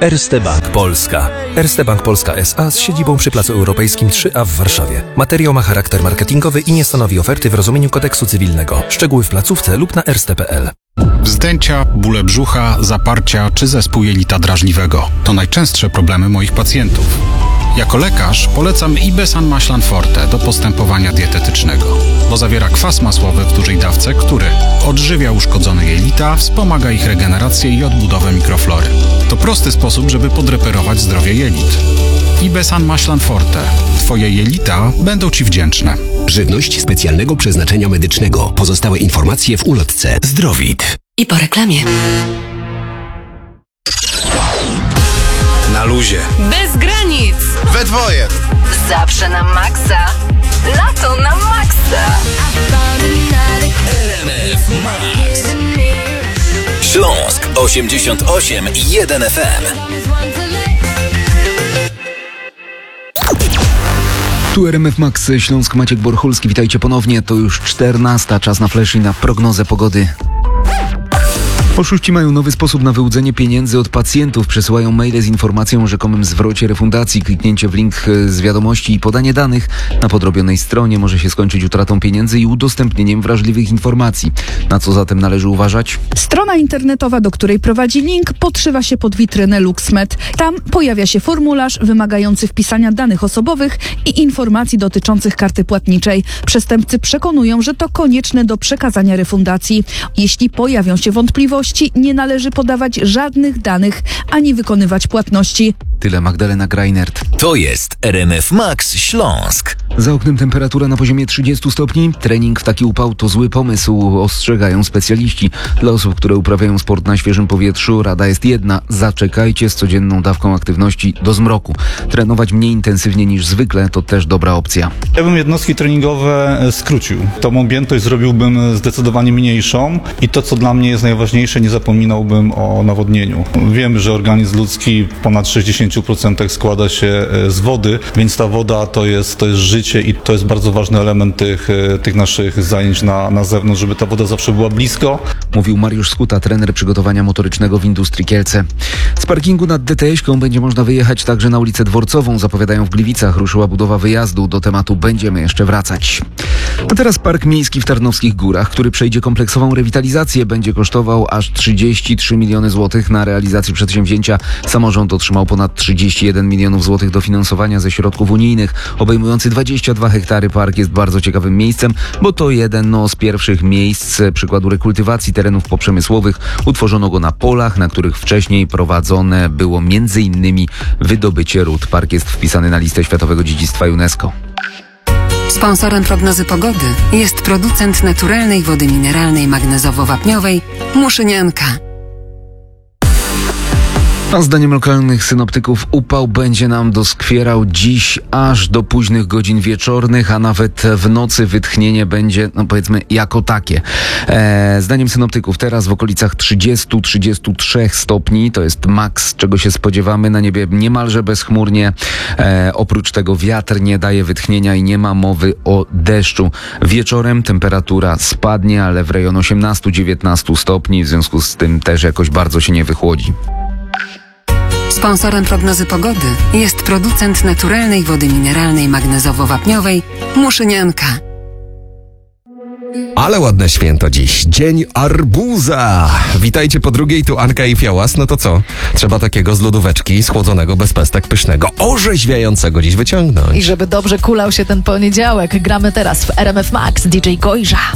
Erste Bank Polska. Erste Bank Polska S.A. z siedzibą przy Placu Europejskim 3A w Warszawie. Materiał ma charakter marketingowy i nie stanowi oferty w rozumieniu kodeksu cywilnego. Szczegóły w placówce lub na erste.pl. Wzdęcia, bóle brzucha, zaparcia czy zespół jelita drażliwego to najczęstsze problemy moich pacjentów. Jako lekarz polecam Ibesan Maślan Forte do postępowania dietetycznego, bo zawiera kwas masłowy w dużej dawce, który odżywia uszkodzone jelita, wspomaga ich regenerację i odbudowę mikroflory. To prosty sposób, żeby podreperować zdrowie jelit. Ibesan Maślan Forte. Twoje jelita będą Ci wdzięczne. Żywność specjalnego przeznaczenia medycznego. Pozostałe informacje w ulotce. Zdrowit. I po reklamie. Na luzie. Bez granic. We dwoje. Zawsze na maksa. Lato na maksa. RMF Max. Śląsk 88,1 FM. Tu RMF Max, Śląsk, Maciek Borchulski. Witajcie ponownie. To już 14. Czas na flash i na prognozę pogody. Oszuści mają nowy sposób na wyłudzenie pieniędzy od pacjentów. Przesyłają maile z informacją o rzekomym zwrocie refundacji. Kliknięcie w link z wiadomości i podanie danych na podrobionej stronie może się skończyć utratą pieniędzy i udostępnieniem wrażliwych informacji. Na co zatem należy uważać? Strona internetowa, do której prowadzi link, podszywa się pod witrynę LuxMed. Tam pojawia się formularz wymagający wpisania danych osobowych i informacji dotyczących karty płatniczej. Przestępcy przekonują, że to konieczne do przekazania refundacji. Jeśli pojawią się wątpliwości, nie należy podawać żadnych danych ani wykonywać płatności. Tyle Magdalena Greinert. To jest RMF Max Śląsk. Za oknem temperatura na poziomie 30 stopni. Trening w taki upał to zły pomysł, ostrzegają specjaliści. Dla osób, które uprawiają sport na świeżym powietrzu, rada jest jedna. Zaczekajcie z codzienną dawką aktywności do zmroku. Trenować mniej intensywnie niż zwykle to też dobra opcja. Ja bym jednostki treningowe skrócił. Tą objętość zrobiłbym zdecydowanie mniejszą i to, co dla mnie jest najważniejsze, nie zapominałbym o nawodnieniu. Wiem, że organizm ludzki w ponad 60% składa się z wody, więc ta woda to jest życie i to jest bardzo ważny element tych naszych zajęć na zewnątrz, żeby ta woda zawsze była blisko. Mówił Mariusz Skuta, trener przygotowania motorycznego w Industrii Kielce. Z parkingu nad DTS-ką będzie można wyjechać także na ulicę Dworcową. Zapowiadają w Gliwicach. Ruszyła budowa wyjazdu. Do tematu będziemy jeszcze wracać. A teraz Park Miejski w Tarnowskich Górach, który przejdzie kompleksową rewitalizację, będzie kosztował aż 33 miliony złotych. Na realizację przedsięwzięcia samorząd otrzymał ponad 31 milionów złotych dofinansowania ze środków unijnych. Obejmujący 22 hektary park jest bardzo ciekawym miejscem, bo to jedno z pierwszych miejsc przykładu rekultywacji terenów poprzemysłowych. Utworzono go na polach, na których wcześniej prowadzone było m.in. wydobycie rud. Park jest wpisany na listę Światowego Dziedzictwa UNESCO. Sponsorem prognozy pogody jest producent naturalnej wody mineralnej magnezowo-wapniowej Muszynianka. A zdaniem lokalnych synoptyków upał będzie nam doskwierał dziś aż do późnych godzin wieczornych, a nawet w nocy wytchnienie będzie, powiedzmy, jako takie. Zdaniem synoptyków teraz w okolicach 30-33 stopni, to jest maks, czego się spodziewamy. Na niebie niemalże bezchmurnie. Oprócz tego wiatr nie daje wytchnienia i nie ma mowy o deszczu. Wieczorem temperatura spadnie, ale w rejon 18-19 stopni, w związku z tym też jakoś bardzo się nie wychłodzi. Sponsorem prognozy pogody jest producent naturalnej wody mineralnej magnezowo-wapniowej Muszynianka. Ale ładne święto dziś. Dzień arbuza. Witajcie po drugiej, tu Anka i Fiałas. No to co? Trzeba takiego z lodóweczki, schłodzonego, bez pestek, pysznego, orzeźwiającego dziś wyciągnąć. I żeby dobrze kulał się ten poniedziałek, gramy teraz w RMF Max DJ Gojża.